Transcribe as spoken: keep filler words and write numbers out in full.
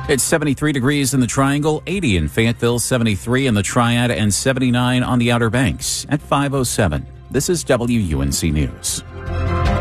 It's seventy-three degrees in the Triangle, eighty in Fayetteville, seventy-three in the Triad, and seventy-nine on the Outer Banks at five oh seven. This is W U N C News.